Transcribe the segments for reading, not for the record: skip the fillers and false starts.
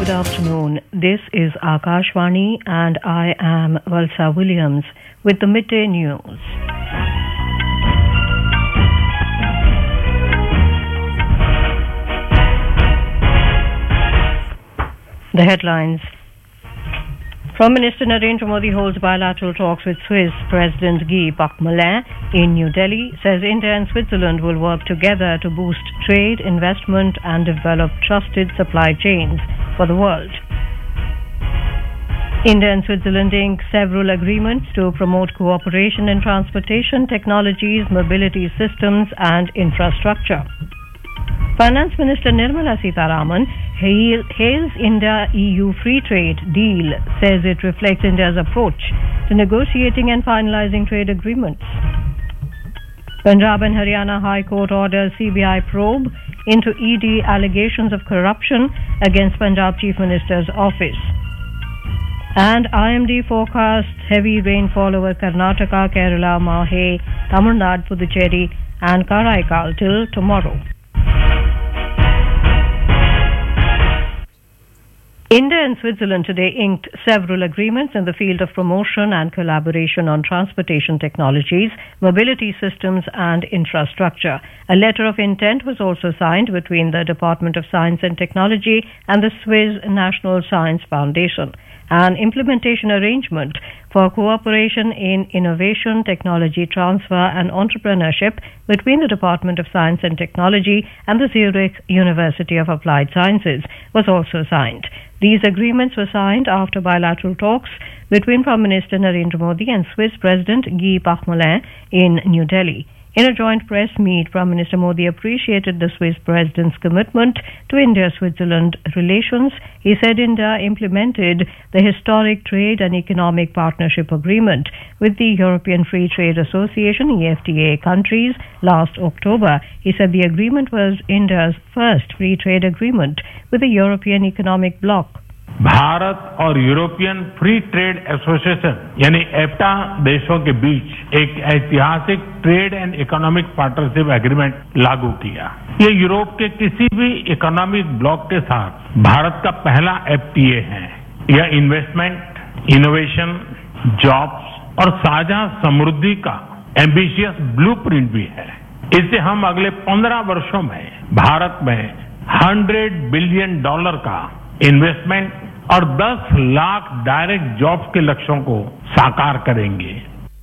good afternoon. This is Akashvani and I am Valsa Williams with the midday news. The headlines. Prime Minister Narendra Modi holds bilateral talks with Swiss President Guy Parmelin in New Delhi, says India and Switzerland will work together to boost trade, investment and develop trusted supply chains for the world. India and Switzerland inked several agreements to promote cooperation in transportation technologies, mobility systems and infrastructure. Finance Minister Nirmala Sitharaman hails India-EU free trade deal, says it reflects India's approach to negotiating and finalizing trade agreements. Punjab and Haryana High Court orders CBI probe into ED allegations of corruption against Punjab Chief Minister's office. And IMD forecasts heavy rainfall over Karnataka, Kerala, Mahe, Tamil Nadu, Puducherry and Karaikal till tomorrow. India and Switzerland today inked several agreements in the field of promotion and collaboration on transportation technologies, mobility systems and infrastructure. A letter of intent was also signed between the Department of Science and Technology and the Swiss National Science Foundation. An implementation arrangement for cooperation in innovation, technology transfer and entrepreneurship between the Department of Science and Technology and the Zurich University of Applied Sciences was also signed. These agreements were signed after bilateral talks between Prime Minister Narendra Modi and Swiss President Guy Parmelin in New Delhi. In a joint press meet, Prime Minister Modi appreciated the Swiss President's commitment to India-Switzerland relations. He said India implemented the historic trade and economic partnership agreement with the European Free Trade Association EFTA countries last October. He said the agreement was India's first free trade agreement with the European Economic Bloc. Bharat और European free trade association यानी एफ्टा देशों के बीच एक ऐतिहासिक trade and economic partnership agreement लागू किया। ये Europe के किसी भी इकोनॉमिक ब्लॉक के साथ भारत का पहला एफटीए है। यह इन्वेस्टमेंट, इनोवेशन, जॉब्स और साझा समृद्धि का एम्बिशियस ब्लूप्रिंट भी है। इससे हम अगले 15 वर्षों में भारत में $100 बिलियन का इन्वेस्टमेंट और 10 लाख डायरेक्ट जॉब्स के लक्ष्यों को साकार करेंगे।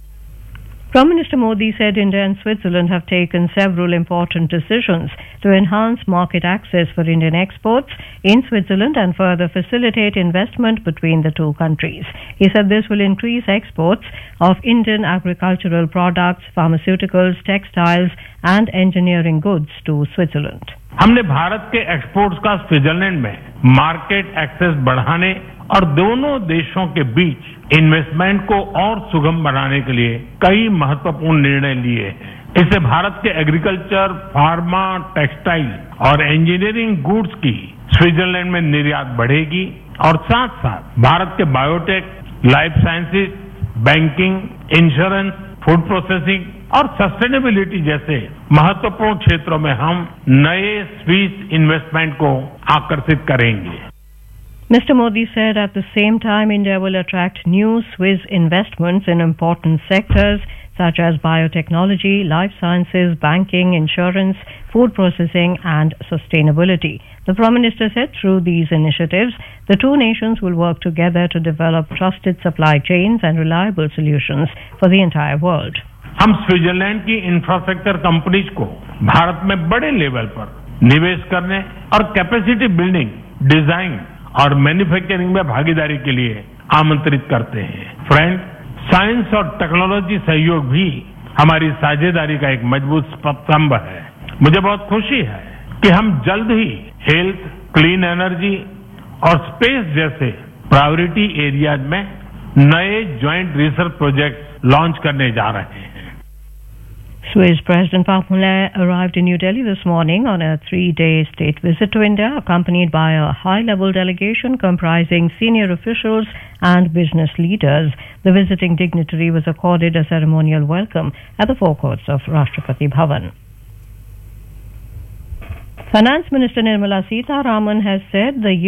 Prime Minister Modi said India and Switzerland have taken several important decisions to enhance market access for Indian exports in Switzerland and further facilitate investment between the two countries. He said this will increase exports of Indian agricultural products, pharmaceuticals, textiles and engineering goods to Switzerland. हमने भारत के exports का Switzerland में market access बढ़ाने और दोनों देशों के बीच investment को और सुगम बनाने के लिए कई महत्वपूर्ण निर्णय लिए हैं। इससे भारत के एग्रीकल्चर, फार्मा, टेक्सटाइल और इंजीनियरिंग गुड्स की स्विट्जरलैंड में निर्यात बढ़ेगी और साथ साथ भारत के biotech, life sciences, banking, insurance, food processing और सस्टेनेबिलिटी जैसे महत्वपूर्ण क्षेत्रों में हम नए स्विस इन्वेस्टमेंट को आकर्षित करेंगे। Mr. Modi said at the same time India will attract new Swiss investments in important sectors such as biotechnology, life sciences, banking, insurance, food processing and sustainability. The Prime Minister said through these initiatives, the two nations will work together to develop trusted supply chains and reliable solutions for the entire world. हम Switzerland की infrastructure companies को भारत में बड़े level पर निवेश करने और capacity building, design और मैन्युफैक्चरिंग में भागीदारी के लिए आमंत्रित करते हैं। फ्रेंड, साइंस और टेक्नोलॉजी सहयोग भी हमारी साझेदारी का एक मजबूत स्तंभ है। मुझे बहुत खुशी है कि हम जल्द ही हेल्थ, क्लीन एनर्जी और स्पेस जैसे प्रायोरिटी एरियाज में नए ज्वाइंट रिसर्च प्रोजेक्ट लॉन्च करने जा रहे हैं। Swiss President Parmelin arrived in New Delhi this morning on a 3-day state visit to India, accompanied by a high-level delegation comprising senior officials and business leaders. The visiting dignitary was accorded a ceremonial welcome at the forecourts of Rashtrapati Bhavan. Finance Minister Nirmala Sitharaman has said the